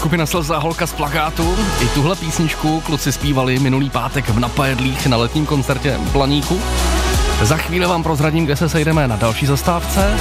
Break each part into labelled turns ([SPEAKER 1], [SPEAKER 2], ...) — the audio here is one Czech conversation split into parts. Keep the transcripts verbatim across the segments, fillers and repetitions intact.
[SPEAKER 1] Skupina Slza, holka z plakátu. I tuhle písničku kluci zpívali minulý pátek v Napajedlích na letním koncertě v Blaníku. Za chvíli vám prozradím, kde se sejdeme na další zastávce.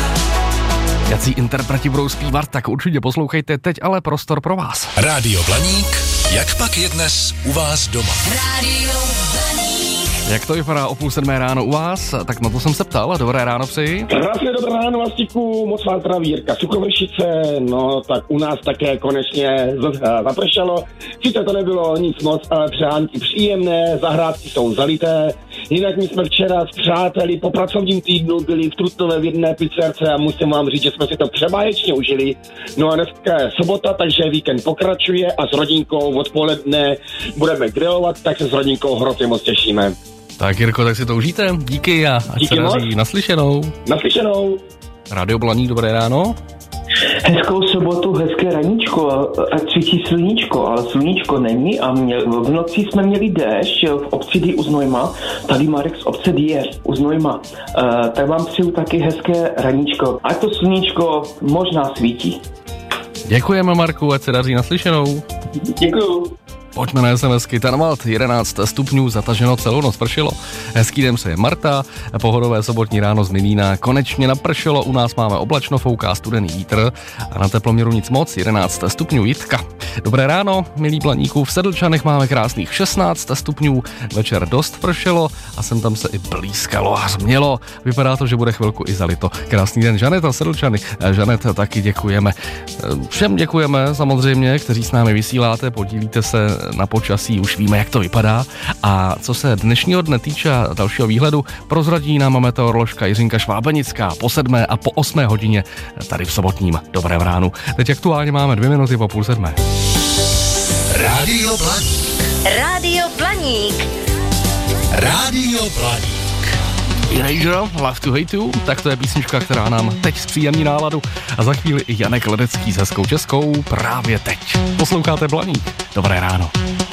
[SPEAKER 1] Jací interpreti budou zpívat, tak určitě poslouchejte, teď ale prostor pro vás.
[SPEAKER 2] Rádio Blaník, jak pak je dnes u vás doma? Rádio
[SPEAKER 1] Blaník. Jak to vypadá o půl sedmé ráno u vás? Tak na to jsem se ptal. Dobré ráno přeji.
[SPEAKER 3] Krásné dobré ráno, Vlastiku, moc vám zdraví Jirka Suchovršice. No tak u nás také konečně zapršelo. Sice to nebylo nic moc, ale přánky příjemné, zahrádky jsou zalité. Jinak my jsme včera s přáteli po pracovním týdnu byli v Trutnové v jedné pizzerce a musím vám říct, že jsme si to přebáječně užili. No a dneska je sobota, takže víkend pokračuje a s rodinkou odpoledne budeme grillovat, tak se s rodinkou hrozně moc těšíme.
[SPEAKER 1] Tak Jirko, tak si to užijte. Díky a ať
[SPEAKER 3] Díky
[SPEAKER 1] se daří. Naslyšenou.
[SPEAKER 3] Naslyšenou.
[SPEAKER 1] Rádio Blaník, dobré ráno.
[SPEAKER 4] Hezkou sobotu, hezké raníčko, ať svítí sluníčko, ale sluníčko není a mě, v noci jsme měli déšť v obci D u Znojma, tady Marek z obce D je u Znojma, uh, tak vám přeju taky hezké raníčko, ať to sluníčko možná svítí.
[SPEAKER 1] Děkujeme, Marku, ať se daří. Naslyšenou.
[SPEAKER 4] Děkuju.
[SPEAKER 1] Pojďme na SMSky. Tanvald, jedenáct stupňů, zataženo, celou noc pršelo. Hezký den se je Marta, pohodové sobotní ráno z Mlýna. Konečně napršelo, u nás máme oblačno, fouká studený vítr a na teploměru nic moc, jedenáct stupňů Jitka. Dobré ráno, milí Blaníků, v Sedlčanech máme krásných šestnáct stupňů, večer dost pršelo a sem tam se i blízkalo a hřmělo. Vypadá to, že bude chvilku i zalito. Krásný den, Žaneta, Sedlčany. Žanet, taky děkujeme. Všem děkujeme samozřejmě, kteří s námi vysíláte, podílíte se na počasí, už víme, jak to vypadá. A co se dnešního dne týče dalšího výhledu, prozradí nám meteoroložka Jiřinka Švábenická po sedmé a po osmé hodině tady v sobotním Dobrém ránu. Teď aktuálně máme dvě minuty po půl sedmé.
[SPEAKER 2] Rádio Blaník.
[SPEAKER 5] Rádio Blaník.
[SPEAKER 2] Rádio Blaník.
[SPEAKER 1] Erasure, Love to Hate You, tak to je písnička, která nám teď zpříjemní náladu a za chvíli i Janek Ledecký s hezkou českou právě teď. Posloucháte Blaník. Dobré ráno.